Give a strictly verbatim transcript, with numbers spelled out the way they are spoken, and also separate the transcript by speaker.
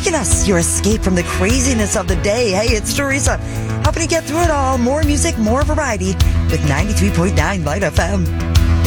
Speaker 1: making us your escape from the craziness of the day. Hey, it's Teresa, helping you get through it all. More music, more variety with ninety-three point nine Light F M.